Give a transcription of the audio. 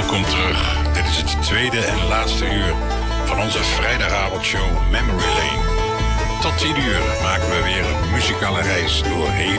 Welkom terug. Dit is het tweede en laatste uur van onze vrijdagavondshow Memory Lane. Tot 10 uur maken we weer een muzikale reis doorheen